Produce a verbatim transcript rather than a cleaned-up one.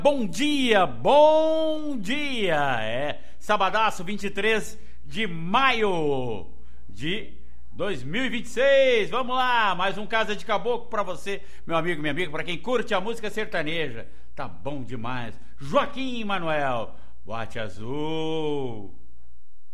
Bom dia, bom dia! É sabadaço, vinte e três de maio de dois mil e vinte e seis. Vamos lá, mais um Casa de Caboclo pra você, meu amigo, minha amiga, pra quem curte a música sertaneja. Tá bom demais. Joaquim Manuel, Boate Azul.